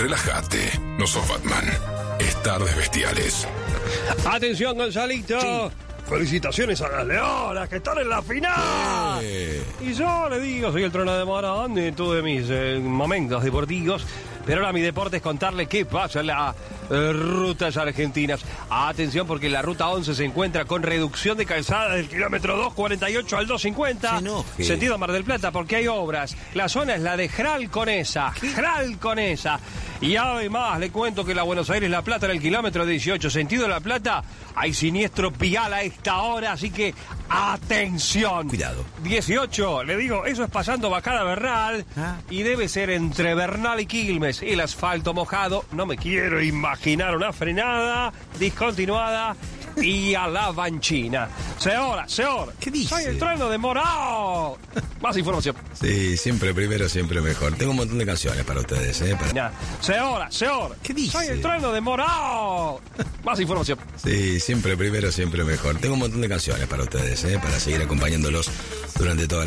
Relájate, no sos Batman. Es Tardes Bestiales. Atención, Gonzalito. Sí. Felicitaciones a las Leonas que están en la final. Y yo le digo, soy el trono de Morón y tuve mis momentos deportivos. Pero ahora mi deporte es contarle qué pasa en las rutas argentinas. Atención, porque la ruta 11 se encuentra con reducción de calzada del kilómetro 248 al 250. Se enoje. Sentido Mar del Plata, porque hay obras. La zona es la de Jral Conesa. Jral Conesa. Y además le cuento que la Buenos Aires-La Plata en el kilómetro 18, sentido La Plata, hay siniestro vial a esta hora, así que atención. Cuidado. 18, le digo, eso es pasando Bajada Bernal y debe ser entre Bernal y Quilmes. El asfalto mojado, no me quiero imaginar una frenada discontinuada y a la banchina. Señora. ¿Qué dice? Soy el trueno de Morón. Más información. Sí, siempre primero, siempre mejor. Tengo un montón de canciones para ustedes, Señora. ¿Qué dice? Soy el trueno de Morón. Más información. Sí, siempre primero, siempre mejor. Tengo un montón de canciones para ustedes, para seguir acompañándolos durante toda